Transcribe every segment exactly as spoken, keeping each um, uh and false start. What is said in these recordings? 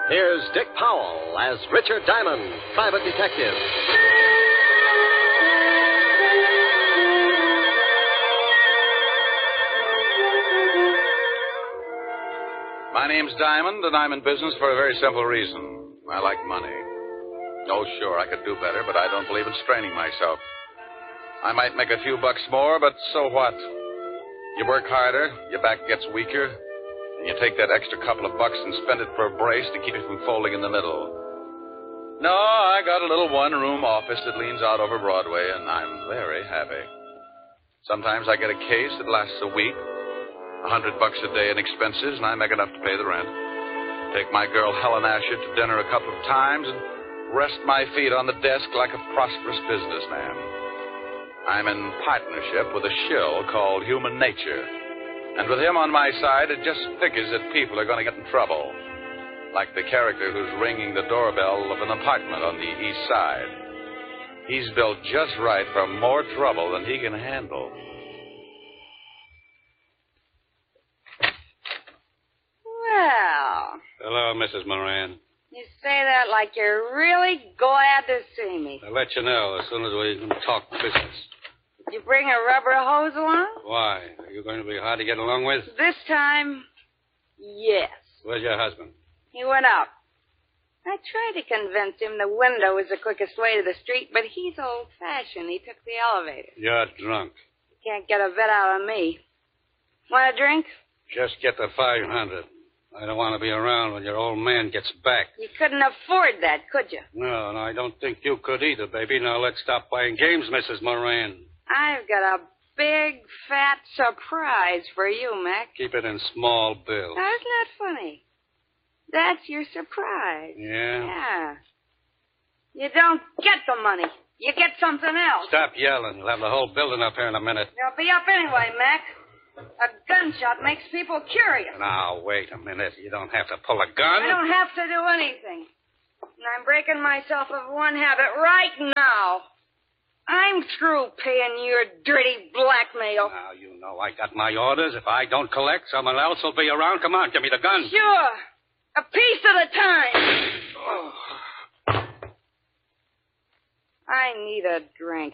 Here's Dick Powell as Richard Diamond, private detective. My name's Diamond, and I'm in business for a very simple reason. I like money. Oh, sure, I could do better, but I don't believe in straining myself. I might make a few bucks more, but so what? You work harder, your back gets weaker, and you take that extra couple of bucks and spend it for a brace to keep it from folding in the middle. No, I got a little one-room office that leans out over Broadway, and I'm very happy. Sometimes I get a case that lasts a week, a hundred bucks a day in expenses, and I make enough to pay the rent. Take my girl Helen Asher to dinner a couple of times and rest my feet on the desk like a prosperous businessman. I'm in partnership with a shill called Human Nature. And with him on my side, it just figures that people are going to get in trouble. Like the character who's ringing the doorbell of an apartment on the east side. He's built just right for more trouble than he can handle. Well. Hello, Missus Moran. You say that like you're really glad to see me. I'll let you know as soon as we can talk business. Did you bring a rubber hose along? Why? Are you going to be hard to get along with? This time, yes. Where's your husband? He went up. I tried to convince him the window was the quickest way to the street, but he's old-fashioned. He took the elevator. You're drunk. You can't get a bit out of me. Want a drink? Just get the five hundred. I don't want to be around when your old man gets back. You couldn't afford that, could you? No, no, I don't think you could either, baby. Now let's stop playing games, Missus Moran. I've got a big, fat surprise for you, Mac. Keep it in small bills. Now, isn't that funny? That's your surprise. Yeah? Yeah. You don't get the money. You get something else. Stop yelling. You'll have the whole building up here in a minute. You'll be up anyway, Mac. A gunshot makes people curious. Now, wait a minute. You don't have to pull a gun. I don't have to do anything. And I'm breaking myself of one habit right now. I'm through paying your dirty blackmail. Now, you know I got my orders. If I don't collect, someone else will be around. Come on, give me the gun. Sure. A piece at a time. Oh. I need a drink.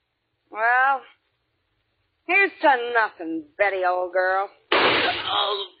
Well, here's to nothing, Betty, old girl. Oh.